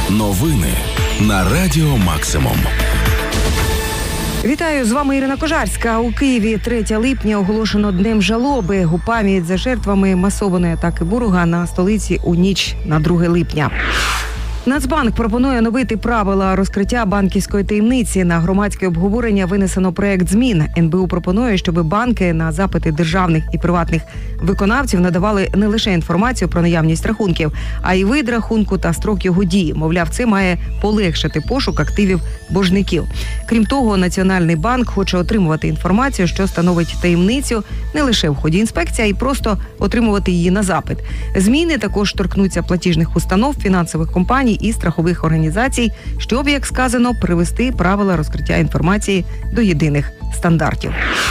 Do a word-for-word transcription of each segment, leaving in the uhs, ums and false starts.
Новини на Радіо Максимум. Вітаю, з вами Ірина Кожарська. У Києві третє липня оголошено Днем жалоби у пам'ять за жертвами масованої атаки ворога на столиці у ніч на друге липня. Нацбанк пропонує оновити правила розкриття банківської таємниці. На громадське обговорення винесено проект змін. ен бе у пропонує, щоб банки на запити державних і приватних виконавців надавали не лише інформацію про наявність рахунків, а й вид рахунку та строк його дії. Мовляв, це має полегшити пошук активів боржників. Крім того, Національний банк хоче отримувати інформацію, що становить таємницю не лише в ході інспекції, а й просто отримувати її на запит. Зміни також торкнуться платіжних установ, фінансових компаній і страхових організацій, щоб, як сказано, привести правила розкриття інформації до єдиних стандартів.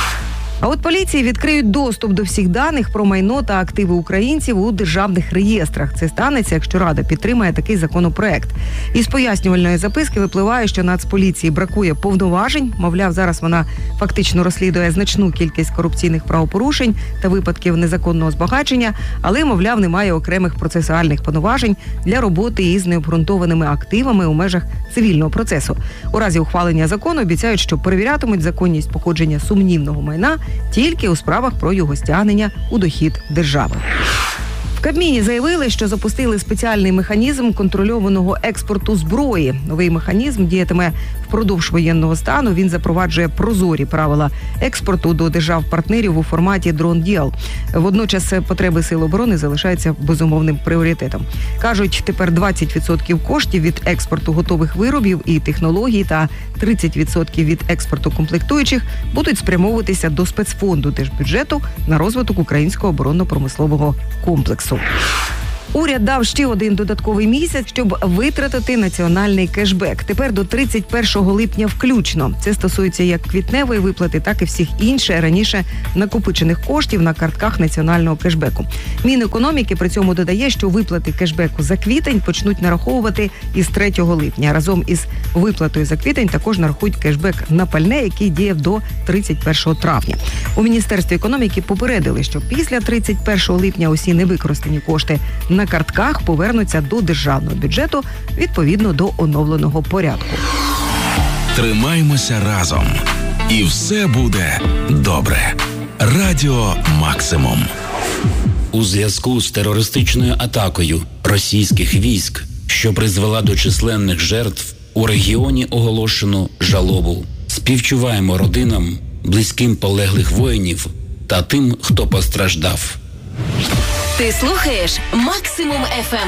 А от поліції відкриють доступ до всіх даних про майно та активи українців у державних реєстрах. Це станеться, якщо Рада підтримає такий законопроект. Із пояснювальної записки випливає, що Нацполіції бракує повноважень. Мовляв, зараз вона фактично розслідує значну кількість корупційних правопорушень та випадків незаконного збагачення, але, мовляв, немає окремих процесуальних повноважень для роботи із необґрунтованими активами у межах цивільного процесу. У разі ухвалення закону обіцяють, що перевірятимуть законність походження сумнівного майна тільки у справах про його стягнення у дохід держави. В Кабміні заявили, що запустили спеціальний механізм контрольованого експорту зброї. Новий механізм діятиме впродовж воєнного стану. Він запроваджує прозорі правила експорту до держав-партнерів у форматі дрон-діл. Водночас потреби Сил оборони залишаються безумовним пріоритетом. Кажуть, тепер двадцять відсотків коштів від експорту готових виробів і технологій та тридцять відсотків від експорту комплектуючих будуть спрямовуватися до спецфонду держбюджету на розвиток українського оборонно-промислового комплексу. Уряд дав ще один додатковий місяць, щоб витратити національний кешбек. Тепер до тридцять першого липня включно. Це стосується як квітневої виплати, так і всіх інших раніше накопичених коштів на картках національного кешбеку. Мінекономіки при цьому додає, що виплати кешбеку за квітень почнуть нараховувати із третього липня. Разом із виплатою за квітень також нарахують кешбек на пальне, який діяв до тридцять першого травня. У Міністерстві економіки попередили, що після тридцять першого липня усі невикористані кошти на картках повернуться до державного бюджету відповідно до оновленого порядку. Тримаймося разом. І все буде добре. Радіо Максимум. У зв'язку з терористичною атакою російських військ, що призвела до численних жертв, у регіоні оголошено жалобу. Співчуваємо родинам, близьким полеглих воїнів та тим, хто постраждав. Ти слухаєш Максимум еф ем.